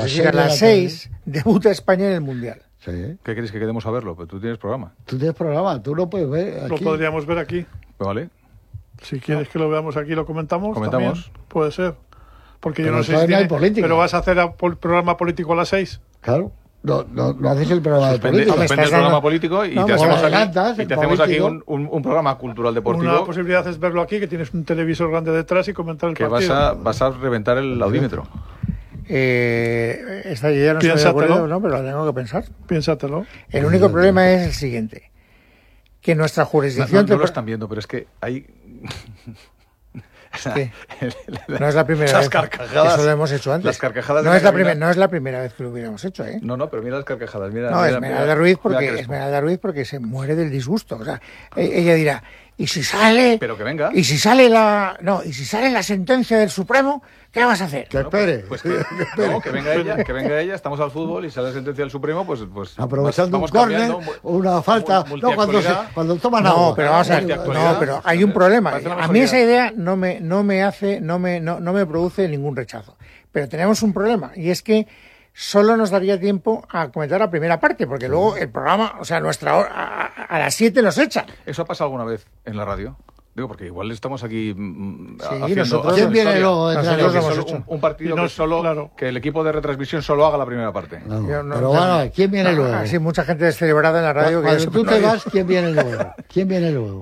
significa las 6, debuta España en el Mundial. Sí. ¿Qué queréis que quedemos a verlo? Pues tú tienes programa. Tú tienes programa, tú lo puedes ver aquí. Lo podríamos ver aquí. Pues vale. Si quieres que lo veamos aquí, lo comentamos. Comentamos. También puede ser. Porque Pero yo no sé todavía si no hay política. pero vas a hacer programa político a las 6. Claro. No haces el programa de política. Suspende el programa político y te hacemos aquí un programa cultural deportivo. Una posibilidad es verlo aquí, que tienes un televisor grande detrás y comentar el partido. Vas a reventar el audímetro. Esta idea no estoy de acuerdo, ¿no? Pero la tengo que pensar. Piénsatelo. El único problema es el siguiente. Que nuestra jurisdicción... No lo están viendo, pero es que hay... No es la primera vez. Eso lo hemos hecho antes. Las carcajadas no es la primera vez que lo hubiéramos hecho, ¿eh? No, pero mira las carcajadas. Esmeralda Ruiz porque se muere del disgusto. O sea, ella dirá, ¿y si sale? Pero que venga. ¿Y si sale la sentencia del Supremo? ¿Qué vas a hacer? Que espere. Pues que venga ella, estamos al fútbol y sale la sentencia del Supremo, pues aprovechando un córner, una falta, cuando toman agua. Pero vamos a ver, pero hay un problema. A mí esa idea no me produce ningún rechazo. Pero tenemos un problema, y es que solo nos daría tiempo a comentar la primera parte, porque luego el programa, o sea, nuestra hora, a las 7 nos echan. ¿Eso ha pasado alguna vez en la radio? Digo, porque igual estamos aquí ¿Quién viene luego? Nosotros hemos hecho un partido que el equipo de retransmisión solo haga la primera parte. Pero bueno, ¿quién viene luego? Así mucha gente descelebrada en la radio. Cuando tú te vas, ¿quién viene luego?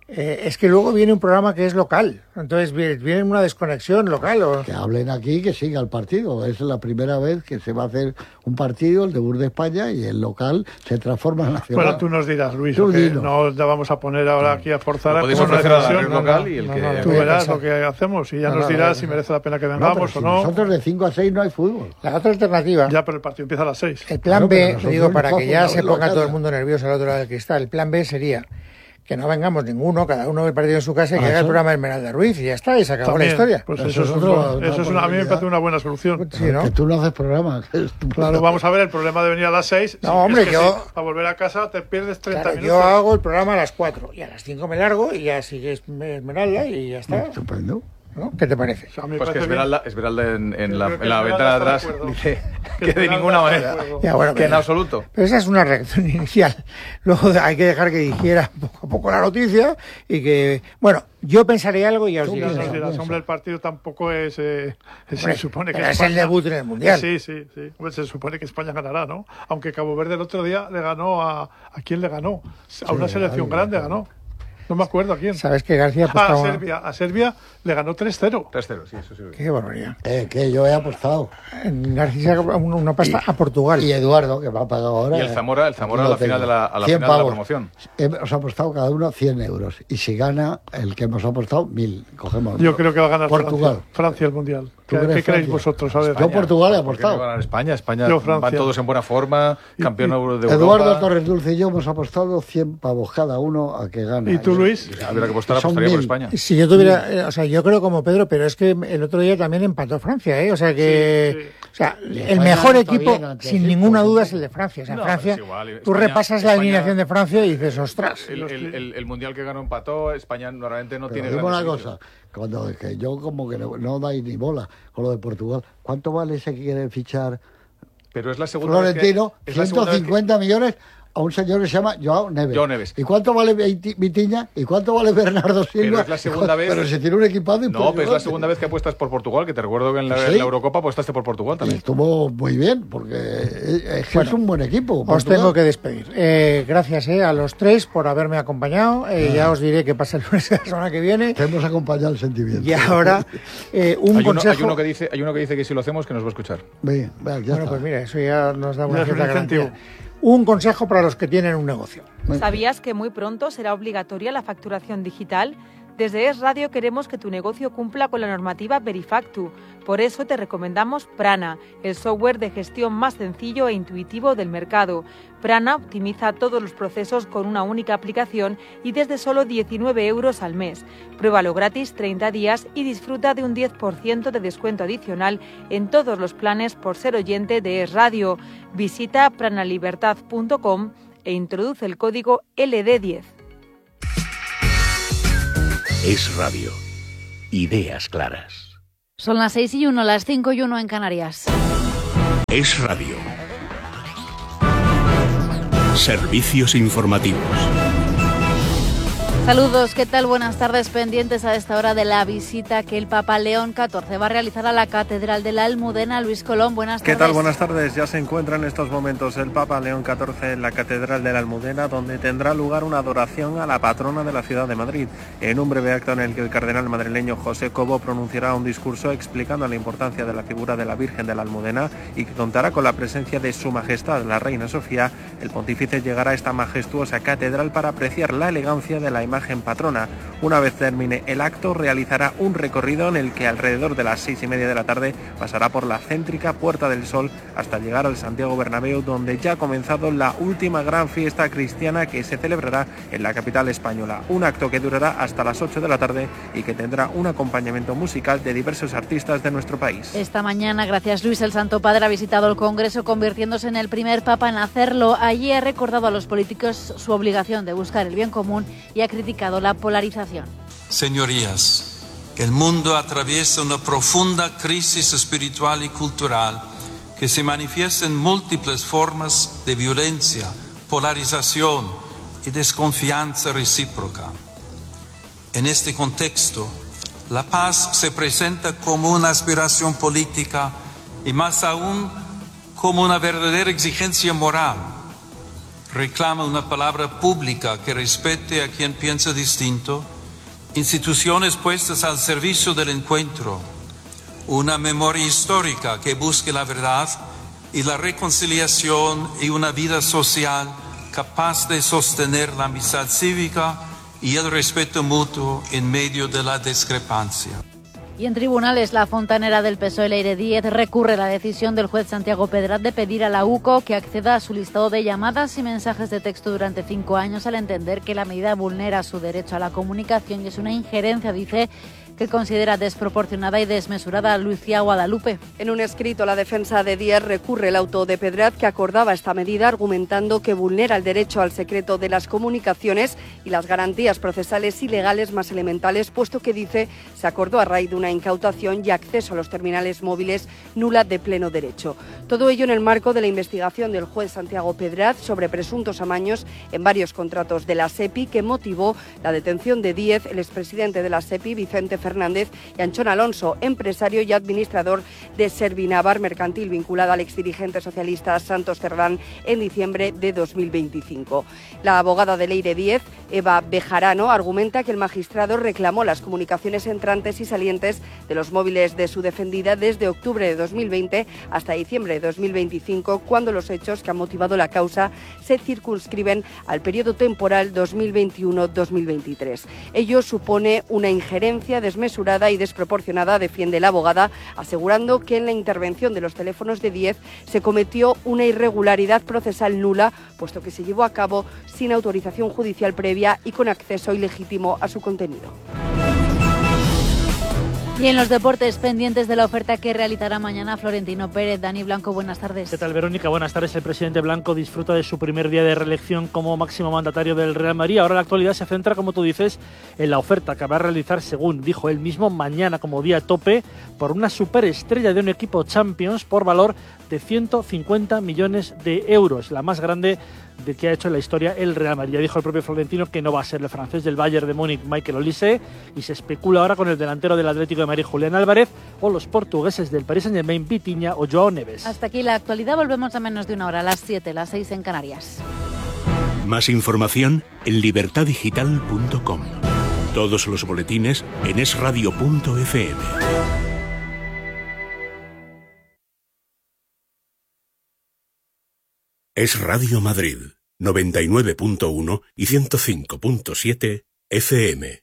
Es que luego viene un programa que es local, entonces viene una desconexión local. Que hablen aquí, que siga el partido. Es la primera vez que se va a hacer un partido, el debut de España, y el local se transforma en nacional. Bueno, tú nos dirás, Luis, que no te vamos a poner ahora aquí a forzar a podéis ofrecer a la local y el que... Tú verás lo que hacemos y ya nos dirás si merece la pena que vengamos o no. Nosotros de 5 a 6 no hay fútbol. La otra alternativa... Ya, pero el partido empieza a las 6. El plan B, digo, para que ya se ponga todo el mundo nervioso al otro lado del cristal, el plan B sería... que no vengamos ninguno, cada uno del partido en su casa y que haga el programa de Esmeralda Ruiz y ya está, y se acabó la historia. Pues eso es a mí me parece una buena solución. Sí, ¿no? Que tú no haces programa. Claro, vamos a ver, el problema de venir a las 6. No, hombre, para volver a casa te pierdes 30 minutos. Yo hago el programa a las 4 y a las 5 me largo y ya sigue Esmeralda y ya está. Estupendo. ¿No? ¿Qué te parece? Pues que Esmeralda en la ventana de atrás dice que de ninguna manera, que en absoluto. Pero esa es una reacción inicial. Luego hay que dejar que digiera poco a poco la noticia y que... Bueno, yo pensaré algo y ya os diré. Hombre, el partido tampoco es... se supone que es el debut en el Mundial. Sí. Hombre, se supone que España ganará, ¿no? Aunque Cabo Verde el otro día le ganó ¿A quién le ganó? A una selección grande ganó. No me acuerdo a quién. ¿Sabes que García apostaba? A Serbia le ganó 3-0. 3-0, sí, eso sí. Qué barbaridad. Que yo he apostado. García una pasta a Portugal. Y Eduardo, que me ha pagado ahora. Y el Zamora a la final de la promoción. Hemos apostado cada uno 100 euros. Y si gana el que hemos apostado, 1.000. Cogemos. Yo creo que va a ganar Portugal. Francia el Mundial. ¿Qué creéis vosotros? A ver. Yo Portugal he apostado. Va a ganar España van todos en buena forma, campeón de Europa. Eduardo Torres Dulce y yo hemos apostado 100 pavos cada uno a que gane. ¿Y tú, Luis? Apostaría por España. Si yo tuviera, yo creo como Pedro, pero es que el otro día también empató Francia, ¿eh? O sea que, el mejor equipo, sin ninguna duda, es el de Francia. O sea, Francia, tú repasas la alineación de Francia y dices, ostras. El mundial que ganó empató, España normalmente no tiene. Digo una cosa, que yo como que no dais ni bola con lo de Portugal. ¿Cuánto vale ese que quiere fichar? Pero es la segunda Florentino, 150 millones. A un señor que se llama Joao Neves. ¿Y cuánto vale Vitiña? ¿Y cuánto vale Bernardo Silva? Pero es la segunda vez. Pero se tiene un equipado. No, pero es la segunda vez que apuestas por Portugal, que te recuerdo que en la Eurocopa apuestaste por Portugal también. Y estuvo muy bien, porque es un buen equipo. Os tengo que despedir. Gracias a los tres por haberme acompañado. Ya os diré qué pasa el lunes de la semana que viene. Te hemos acompañado el sentimiento. Y ahora, consejo. Hay uno que dice que si lo hacemos, que nos va a escuchar. Bien, ya está. Pues mira, eso ya nos da una cierta garantía. Un consejo para los que tienen un negocio. ¿Sabías que muy pronto será obligatoria la facturación digital? Desde Es Radio queremos que tu negocio cumpla con la normativa Verifactu. Por eso te recomendamos Prana, el software de gestión más sencillo e intuitivo del mercado. Prana optimiza todos los procesos con una única aplicación y desde solo 19 euros al mes. Pruébalo gratis 30 días y disfruta de un 10% de descuento adicional en todos los planes por ser oyente de Es Radio. Visita pranalibertad.com e introduce el código LD10. Es Radio. Ideas claras. Son las 6:01, las 5:01 en Canarias. Es Radio. Servicios informativos. Saludos, ¿qué tal? Buenas tardes, pendientes a esta hora de la visita que el Papa León XIV va a realizar a la Catedral de la Almudena. Luis Colón, buenas tardes. ¿Qué tal? Buenas tardes. Ya se encuentra en estos momentos el Papa León XIV en la Catedral de la Almudena, donde tendrá lugar una adoración a la patrona de la ciudad de Madrid, en un breve acto en el que el cardenal madrileño José Cobo pronunciará un discurso explicando la importancia de la figura de la Virgen de la Almudena y que contará con la presencia de Su Majestad, la Reina Sofía. El pontífice llegará a esta majestuosa catedral para apreciar la elegancia de la imagen patrona. Una vez termine el acto, realizará un recorrido en el que alrededor de las 6:30 de la tarde pasará por la céntrica Puerta del Sol hasta llegar al Santiago Bernabéu, donde ya ha comenzado la última gran fiesta cristiana que se celebrará en la capital española. Un acto que durará hasta las 8 de la tarde y que tendrá un acompañamiento musical de diversos artistas de nuestro país. Esta mañana, gracias Luis, el Santo Padre ha visitado el Congreso, convirtiéndose en el primer papa en hacerlo. Allí ha recordado a los políticos su obligación de buscar el bien común y ha criticado la polarización. Señorías, el mundo atraviesa una profunda crisis espiritual y cultural que se manifiesta en múltiples formas de violencia, polarización y desconfianza recíproca. En este contexto, la paz se presenta como una aspiración política y más aún como una verdadera exigencia moral. Reclama una palabra pública que respete a quien piensa distinto, instituciones puestas al servicio del encuentro, una memoria histórica que busque la verdad y la reconciliación y una vida social capaz de sostener la amistad cívica y el respeto mutuo en medio de la discrepancia. Y en tribunales, la fontanera del PSOE, Leire Díez, recurre la decisión del juez Santiago Pedraz de pedir a la UCO que acceda a su listado de llamadas y mensajes de texto durante 5 años, al entender que la medida vulnera su derecho a la comunicación y es una injerencia, dice, que considera desproporcionada y desmesurada. Lucía Guadalupe. En un escrito, la defensa de Díez recurre el auto de Pedraz que acordaba esta medida, argumentando que vulnera el derecho al secreto de las comunicaciones y las garantías procesales y legales más elementales, puesto que, dice, se acordó a raíz de una incautación y acceso a los terminales móviles nula de pleno derecho. Todo ello en el marco de la investigación del juez Santiago Pedraz sobre presuntos amaños en varios contratos de la SEPI, que motivó la detención de Díez, el expresidente de la SEPI, Vicente Fernández, y Anchón Alonso, empresario y administrador de Servinavar Mercantil, vinculado al exdirigente socialista Santos Cerdán, en diciembre de 2025. La abogada de Leire Díez, Eva Bejarano, argumenta que el magistrado reclamó las comunicaciones entrantes y salientes de los móviles de su defendida desde octubre de 2020 hasta diciembre de 2025, cuando los hechos que han motivado la causa se circunscriben al periodo temporal 2021-2023. Ello supone una injerencia desmesurada y desproporcionada, defiende la abogada, asegurando que en la intervención de los teléfonos de Díez se cometió una irregularidad procesal nula, puesto que se llevó a cabo sin autorización judicial previa y con acceso ilegítimo a su contenido. Y en los deportes, pendientes de la oferta que realizará mañana Florentino Pérez. Dani Blanco, buenas tardes. ¿Qué tal, Verónica? Buenas tardes. El presidente Blanco disfruta de su primer día de reelección como máximo mandatario del Real Madrid. Ahora la actualidad se centra, como tú dices, en la oferta que va a realizar, según dijo él mismo, mañana como día tope por una superestrella de un equipo Champions por valor de 150 millones de euros, la más grande de que ha hecho en la historia el Real Madrid. Ya dijo el propio Florentino que no va a ser el francés del Bayern de Múnich, Michael Olise, y se especula ahora con el delantero del Atlético de Madrid, Julián Álvarez, o los portugueses del Paris Saint-Germain, Vitinha o Joao Neves. Hasta aquí la actualidad. Volvemos a menos de una hora, a las 7, las 6 en Canarias. Más información en libertadigital.com. Todos los boletines en esradio.fm. Es Radio Madrid, 99.1 y 105.7 FM.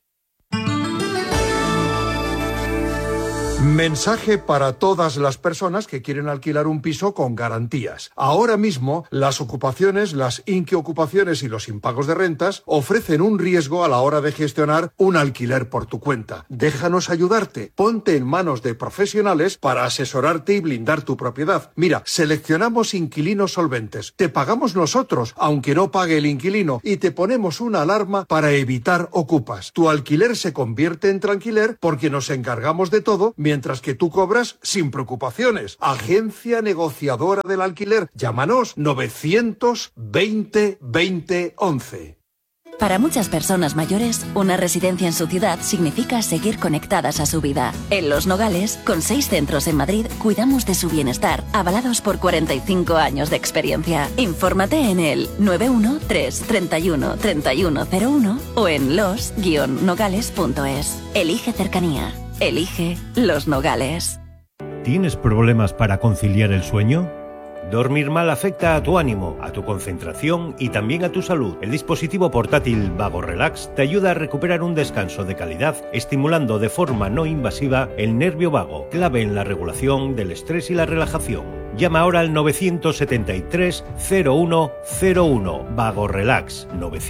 Mensaje para todas las personas que quieren alquilar un piso con garantías. Ahora mismo, las ocupaciones, las inquiocupaciones y los impagos de rentas ofrecen un riesgo a la hora de gestionar un alquiler por tu cuenta. Déjanos ayudarte. Ponte en manos de profesionales para asesorarte y blindar tu propiedad. Mira, seleccionamos inquilinos solventes. Te pagamos nosotros, aunque no pague el inquilino, y te ponemos una alarma para evitar ocupas. Tu alquiler se convierte en tranquiler porque nos encargamos de todo, mientras mientras que tú cobras sin preocupaciones. Agencia negociadora del alquiler. Llámanos 920 20 11. Para muchas personas mayores, una residencia en su ciudad significa seguir conectadas a su vida. En Los Nogales, con 6 centros en Madrid, cuidamos de su bienestar, avalados por 45 años de experiencia. Infórmate en el 913 31 3101 o en los-nogales.es. Elige cercanía. Elige Los Nogales. ¿Tienes problemas para conciliar el sueño? Dormir mal afecta a tu ánimo, a tu concentración y también a tu salud. El dispositivo portátil Vago Relax te ayuda a recuperar un descanso de calidad, estimulando de forma no invasiva el nervio vago, clave en la regulación del estrés y la relajación. Llama ahora al 973 0101 Vago Relax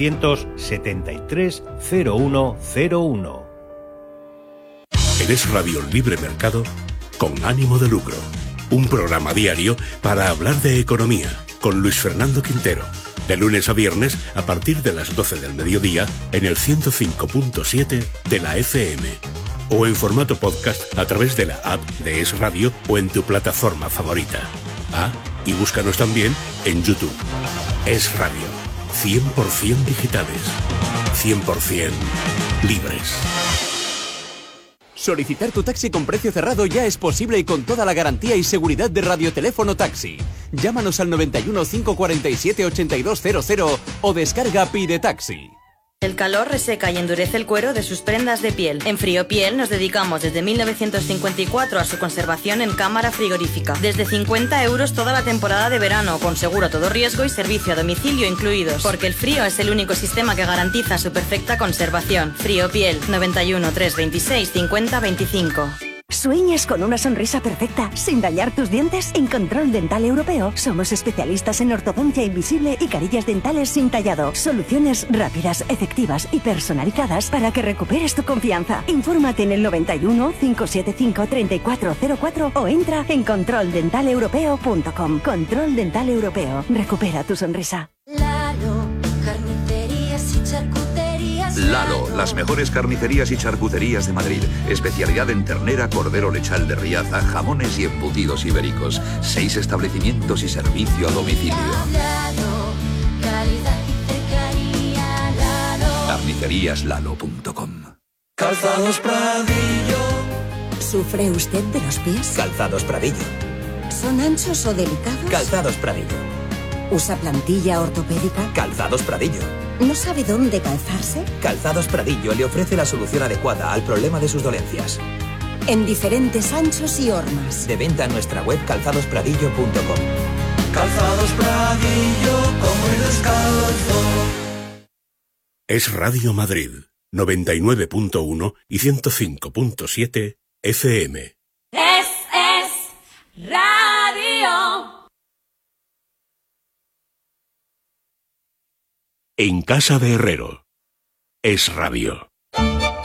973 0101. Eres Radio Libre Mercado con ánimo de lucro. Un programa diario para hablar de economía con Luis Fernando Quintero. De lunes a viernes a partir de las 12 del mediodía en el 105.7 de la FM. O en formato podcast a través de la app de Es Radio o en tu plataforma favorita. Y búscanos también en YouTube. Es Radio. 100% digitales. 100% libres. Solicitar tu taxi con precio cerrado ya es posible y con toda la garantía y seguridad de Radioteléfono Taxi. Llámanos al 91 547 8200 o descarga Pide Taxi. El calor reseca y endurece el cuero de sus prendas de piel. En Friopiel nos dedicamos desde 1954 a su conservación en cámara frigorífica. Desde 50 € toda la temporada de verano, con seguro a todo riesgo y servicio a domicilio incluidos. Porque el frío es el único sistema que garantiza su perfecta conservación. Friopiel, 91 326 50 25. ¿Sueñas con una sonrisa perfecta sin dañar tus dientes? En Control Dental Europeo somos especialistas en ortodoncia invisible y carillas dentales sin tallado. Soluciones rápidas, efectivas y personalizadas para que recuperes tu confianza. Infórmate en el 91 575 3404 o entra en controldentaleuropeo.com. Control Dental Europeo. Recupera tu sonrisa. Lalo, carnicerías y charcuterías. Lalo, las mejores carnicerías y charcuterías de Madrid. Especialidad en ternera, cordero lechal de Riaza, jamones y embutidos ibéricos. 6 establecimientos y servicio a domicilio. Lalo, calidad y cercanía. Lalo. Carniceríaslalo.com. Calzados Pradillo. ¿Sufre usted de los pies? Calzados Pradillo. ¿Son anchos o delicados? Calzados Pradillo. ¿Usa plantilla ortopédica? Calzados Pradillo. ¿No sabe dónde calzarse? Calzados Pradillo le ofrece la solución adecuada al problema de sus dolencias. En diferentes anchos y hormas. De venta en nuestra web calzadospradillo.com. Calzados Pradillo, como el descalzo. Es Radio Madrid, 99.1 y 105.7 FM. Es Radio. En casa de Herrero. Es Radio.